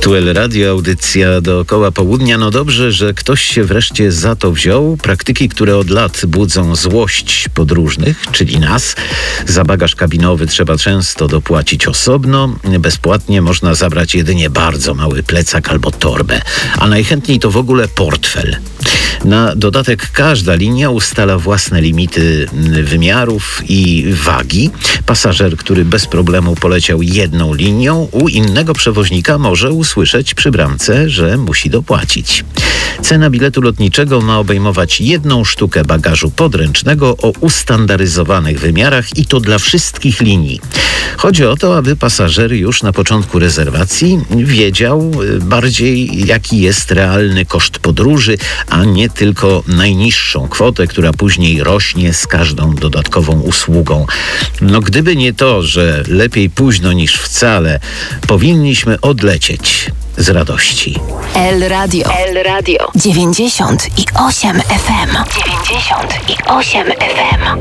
Tu El Radio, audycja dookoła południa. No dobrze, że ktoś się wreszcie za to wziął. Praktyki, które od lat budzą złość podróżnych, czyli nas. Za bagaż kabinowy trzeba często dopłacić osobno. Bezpłatnie można zabrać jedynie bardzo mały plecak albo torbę. A najchętniej to w ogóle portfel. Na dodatek każda linia ustala własne limity wymiarów i wagi. Pasażer, który bez problemu poleciał jedną linią, u innego przewoźnika może usłyszeć przy bramce, że musi dopłacić. Cena biletu lotniczego ma obejmować 1 sztukę bagażu podręcznego o ustandaryzowanych wymiarach i to dla wszystkich linii. Chodzi o to, aby pasażer już na początku rezerwacji wiedział bardziej, jaki jest realny koszt podróży, a nie tylko najniższą kwotę, która później rośnie z każdą dodatkową usługą. No gdyby nie to, że lepiej późno niż wcale, powinniśmy odlecieć z radości. El Radio 98 FM. 98 FM.